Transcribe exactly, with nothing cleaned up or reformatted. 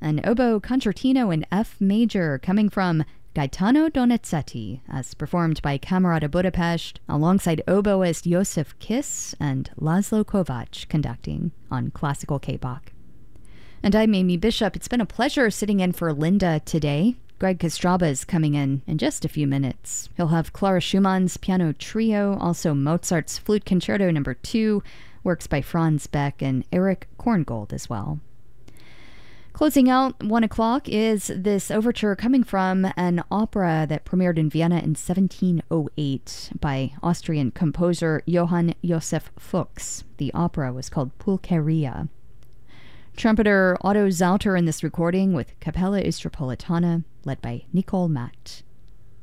an oboe concertino in F major coming from Gaetano Donizetti, as performed by Camerata Budapest, alongside oboist Josef Kiss and Laszlo Kovacs conducting on Classical K-Bach. And I'm Amy Bishop. It's been a pleasure sitting in for Linda today. Greg Kostraba is coming in in just a few minutes. He'll have Clara Schumann's Piano Trio, also Mozart's Flute Concerto Number two, works by Franz Beck and Eric Korngold as well. Closing out one o'clock is this overture coming from an opera that premiered in Vienna in seventeen oh eight by Austrian composer Johann Josef Fuchs. The opera was called Pulcheria. Trumpeter Otto Sauter in this recording with Capella Istropolitana, led by Nicole Matt.